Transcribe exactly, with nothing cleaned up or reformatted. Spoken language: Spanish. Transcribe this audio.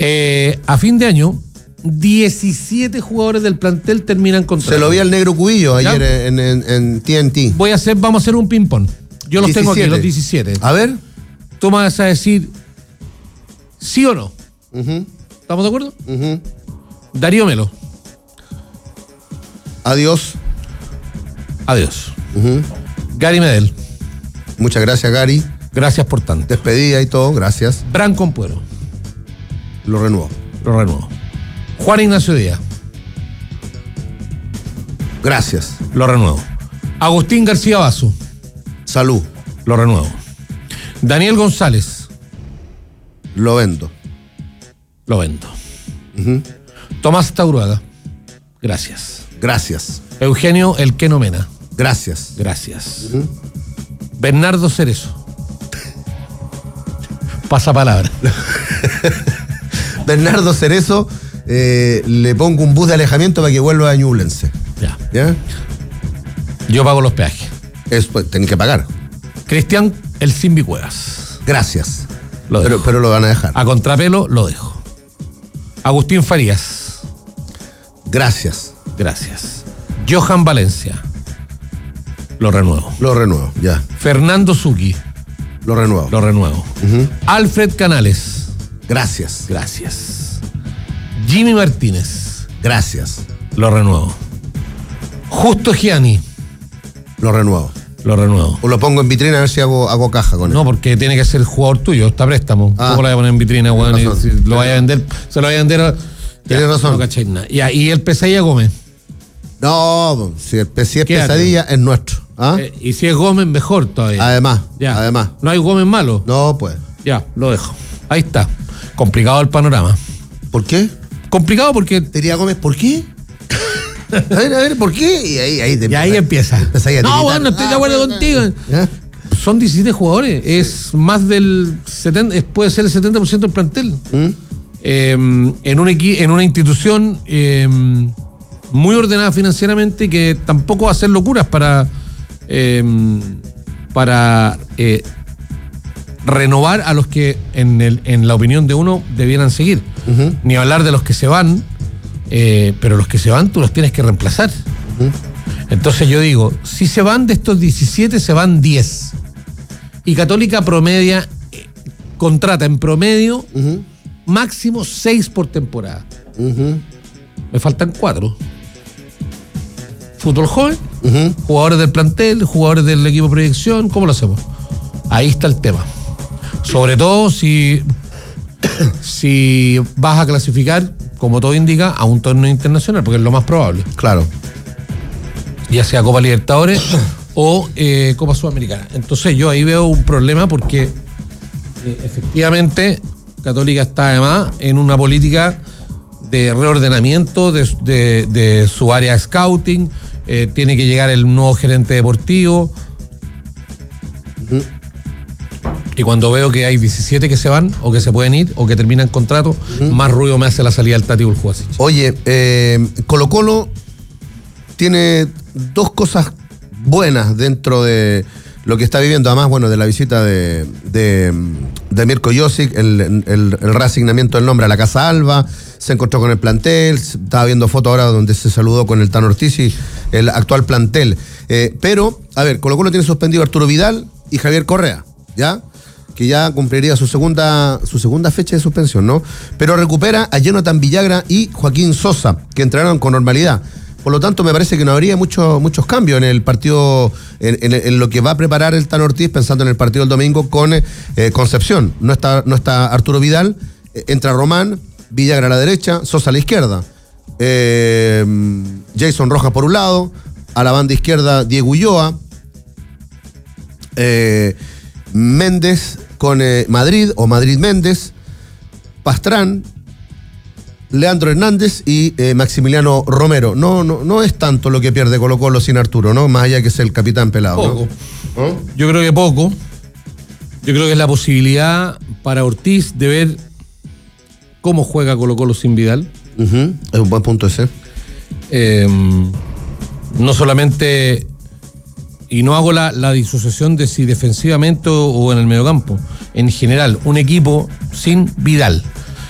Eh, a fin de año, diecisiete jugadores del plantel terminan contrato. Se lo vi al negro Cubillo ayer en, en, en T N T. Voy a hacer, vamos a hacer un ping-pong. Yo los diecisiete. Tengo aquí, los diecisiete. A ver. Tú me vas a decir sí o no. Uh-huh. ¿Estamos de acuerdo? Uh-huh. Darío Melo. Adiós. Adiós. Uh-huh. Gary Medel. Muchas gracias, Gary. Gracias por tanto. Despedida y todo, gracias. Bran Compuero. Lo renuevo. Lo renuevo. Juan Ignacio Díaz. Gracias. Lo renuevo. Agustín García Basso. Salud. Lo renuevo. Daniel González. Lo vendo. Lo vendo. Uh-huh. Tomás Tauruaga. Gracias. Gracias. Eugenio El Queno Mena. Gracias. Gracias. Uh-huh. Bernardo Cerezo. Pasa palabra. Bernardo Cerezo, eh, le pongo un bus de alejamiento para que vuelva a Ñublense. Ya. ¿Ya? Yo pago los peajes. Eso, pues, tenés que pagar. Cristian El Simbi Cuevas. Gracias. Lo pero, pero lo van a dejar. A contrapelo lo dejo. Agustín Farías. Gracias. Gracias. Johan Valencia. Lo renuevo. Lo renuevo, ya. Fernando Zucchi. Lo renuevo. Lo renuevo. Uh-huh. Alfred Canales. Gracias. Gracias. Jimmy Martínez. Gracias. Lo renuevo. Justo Gianni. Lo renuevo. Lo renuevo. O lo pongo en vitrina a ver si hago, hago caja con él. No, porque tiene que ser jugador tuyo, está préstamo. Ah. ¿Cómo lo voy a poner en vitrina, weón? Y si lo vaya a vender, se lo vaya a vender. Tienes razón. No cacháis nada. Y, y el Pesadilla Gómez. No, si, el, si es Pesadilla, es nuestro. ¿Ah? Eh, y si es Gómez, mejor todavía. Además, ya. además. No hay Gómez malo. No, pues. Ya, lo dejo. Ahí está. Complicado el panorama. ¿Por qué? Complicado porque. Te diría Gómez, ¿por qué? A ver, a ver, ¿por qué? Y ahí, ahí, te y ahí empieza. No, bueno, estoy de acuerdo ah, contigo. ¿Ya? Son diecisiete jugadores. Es más del setenta, puede ser el setenta por ciento del plantel. ¿Mm? Eh, en, un equi, en una institución eh, muy ordenada financieramente que tampoco va a hacer locuras para, eh, para eh, renovar a los que, en, el, en la opinión de uno, debieran seguir. Uh-huh. Ni hablar de los que se van. Eh, pero los que se van tú los tienes que reemplazar. Uh-huh. Entonces yo digo, si se van de estos diecisiete, se van diez. Y Católica promedia, eh, contrata en promedio uh-huh. máximo seis por temporada. Uh-huh. Me faltan cuatro. Fútbol joven, uh-huh. jugadores del plantel, jugadores del equipo de proyección, ¿cómo lo hacemos? Ahí está el tema. Sobre todo si, si vas a clasificar, como todo indica, a un torneo internacional, porque es lo más probable. Claro. Ya sea Copa Libertadores o eh, Copa Sudamericana. Entonces yo ahí veo un problema porque eh, efectivamente Católica está además en una política de reordenamiento de, de, de su área scouting, eh, tiene que llegar el nuevo gerente deportivo. Uh-huh. Y cuando veo que hay diecisiete que se van, o que se pueden ir, o que terminan contrato, uh-huh. más ruido me hace la salida del Tati Buljuasic. Oye, eh, Colo Colo tiene dos cosas buenas dentro de lo que está viviendo, además, bueno, de la visita de, de, de Mirko Josic, el, el, el reasignamiento del nombre a la Casa Alba, se encontró con el plantel, estaba viendo fotos ahora donde se saludó con el Tano Ortiz y el actual plantel. Eh, pero, a ver, Colo Colo tiene suspendido a Arturo Vidal y Javier Correa, ¿ya? Que ya cumpliría su segunda, su segunda fecha de suspensión, ¿no? Pero recupera a Jonathan Villagra y Joaquín Sosa, que entrenaron con normalidad. Por lo tanto, me parece que no habría mucho, muchos cambios en el partido, en, en, en lo que va a preparar el Tano Ortiz, pensando en el partido del domingo con eh, Concepción. No está, no está Arturo Vidal, eh, entra Román, Villagra a la derecha, Sosa a la izquierda. Eh, Jason Rojas por un lado, a la banda izquierda Diego Ulloa, eh, Méndez con eh, Madrid o Madrid Méndez, Pastrán, Leandro Hernández y eh, Maximiliano Romero. No, no, no es tanto lo que pierde Colo Colo sin Arturo, ¿no? Más allá que es el capitán pelado. Poco. ¿No? ¿Oh? Yo creo que poco. Yo creo que es la posibilidad para Ortiz de ver cómo juega Colo Colo sin Vidal. Uh-huh. Es un buen punto ese. Eh, no solamente, y no hago la, la disociación de si defensivamente o, o en el mediocampo. En general, un equipo sin Vidal,